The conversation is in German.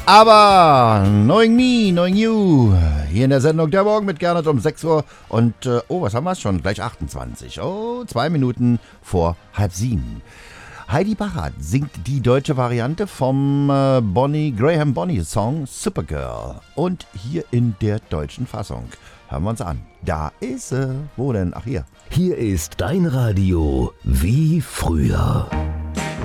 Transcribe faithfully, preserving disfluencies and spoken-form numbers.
Aber Knowing Me, Knowing You, hier in der Sendung Der Morgen mit Gernot um sechs Uhr und, äh, oh, was haben wir schon? Gleich achtundzwanzig. Oh, zwei Minuten vor halb sieben. Heidi Bachert singt die deutsche Variante vom äh, Bonnie, Graham Bonnie Song Supergirl. Und hier in der deutschen Fassung. Hören wir uns an. Da ist sie. Wo denn? Ach, hier. Hier ist dein Radio wie früher.